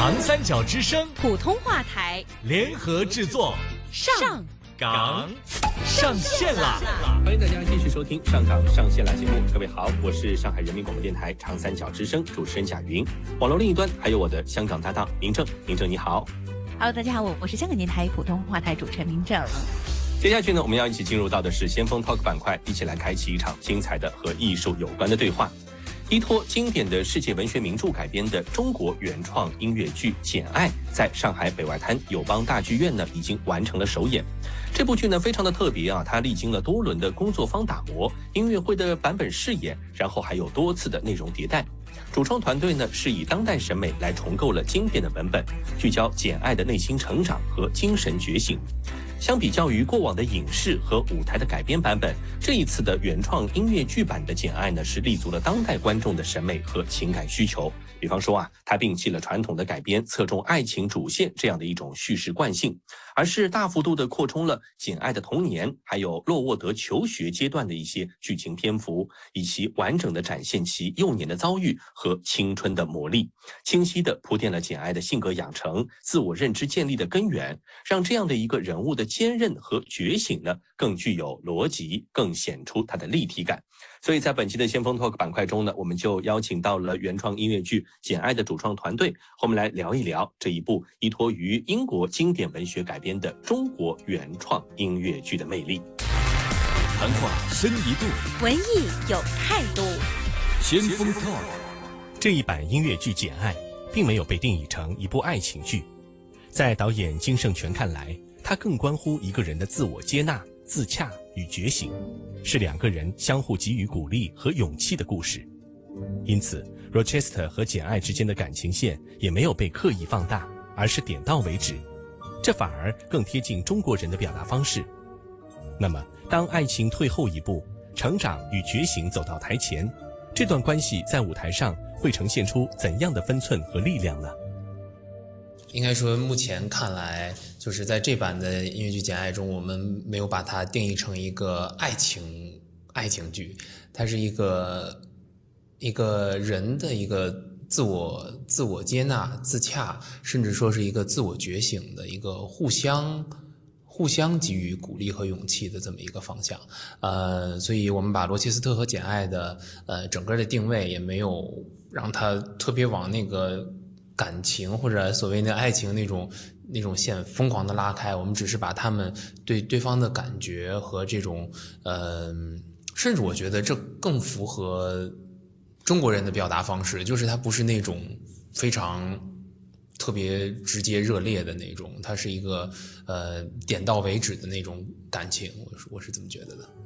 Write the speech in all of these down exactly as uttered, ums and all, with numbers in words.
长三角之声普通话台联合制作， 上岗上线啦！ 欢迎大家继续收听《上岗上线啦》节目。各位好，我是上海人民广播电台长三角之声主持人贾云。网络另一端还有我的香港搭档明正，明正你好。 Hello， 大家好，我我是香港电台普通话台主持人明正。 接下去呢，我们要一起进入到的是先锋 Talk 板块，一起来开启一场精彩的和艺术有关的对话。依托经典的世界文学名著改编的中国原创音乐剧《简爱》在上海北外滩友邦大剧院呢已经完成了首演。这部剧呢非常的特别啊，它历经了多轮的工作坊打磨、音乐会的版本试演，然后还有多次的内容迭代。主创团队呢是以当代审美来重构了经典的文本，聚焦简爱的内心成长和精神觉醒。相比较于过往的影视和舞台的改编版本，这一次的原创音乐剧版的《简爱》呢，是立足了当代观众的审美和情感需求。比方说啊，它摒弃了传统的改编侧重爱情主线这样的一种叙事惯性，而是大幅度的扩充了简爱的童年，还有洛沃德求学阶段的一些剧情篇幅，以及完整的展现其幼年的遭遇和青春的磨砺，清晰的铺垫了简爱的性格养成、自我认知建立的根源，让这样的一个人物的坚韧和觉醒呢，更具有逻辑，更显出它的立体感。所以在本期的先锋 Talk 板块中呢，我们就邀请到了原创音乐剧《简爱》的主创团队，和我们来聊一聊这一部依托于英国经典文学改编的中国原创音乐剧的魅力。 谈话深一度， 文艺有态度。 先锋 Talk。这一版音乐剧《简爱》并没有被定义成一部爱情剧，在导演金圣权看来，它更关乎一个人的自我接纳、自洽与觉醒，是两个人相互给予鼓励和勇气的故事。因此 Rochester 和简爱之间的感情线也没有被刻意放大，而是点到为止，这反而更贴近中国人的表达方式。那么当爱情退后一步，成长与觉醒走到台前，这段关系在舞台上会呈现出怎样的分寸和力量呢？ 应该说目前看来，就是在这版的音乐剧《简爱》中，我们没有把它定义成一个爱情爱情剧，它是一个一个人的一个自我自我接纳、自洽，甚至说是一个自我觉醒的一个互相互相给予鼓励和勇气的这么一个方向。呃，所以我们把罗切斯特和简爱的呃整个的定位也没有让它特别往那个感情或者所谓的爱情那种那种线疯狂的拉开，我们只是把他们对对方的感觉和这种呃，甚至我觉得这更符合中国人的表达方式，就是它不是那种非常特别直接热烈的那种，它是一个呃点到为止的那种感情，我是我是这么觉得的。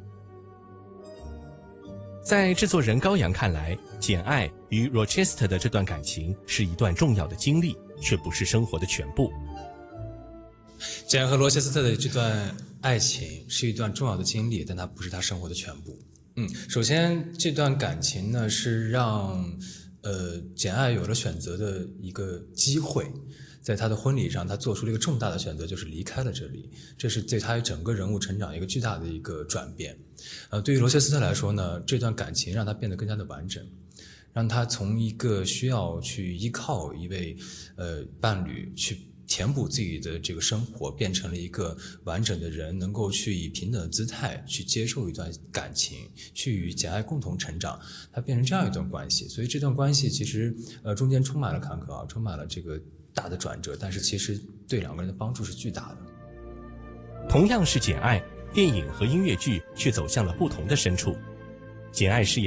在制作人高阳看来，简爱与 Rochester 的这段感情是一段重要的经历，却不是生活的全部。 简爱和罗切斯特的这段爱情是一段重要的经历，但它不是他生活的全部。嗯，首先这段感情呢是让呃简爱有了选择的一个机会，在他的婚礼上，他做出了一个重大的选择，就是离开了这里，这是对他整个人物成长一个巨大的一个转变。呃，对于罗切斯特来说呢，这段感情让他变得更加的完整，让他从一个需要去依靠一位呃伴侣去填补自己的这个生活，变成了一个完整的人，能够去以平等的姿态去接受一段感情，去与简爱共同成长，它变成这样一段关系。所以这段关系其实呃中间充满了坎坷啊，充满了这个大的转折，但是其实对两个人的帮助是巨大的。 同样是简爱，电影和音乐剧却走向了不同的深处。简爱饰演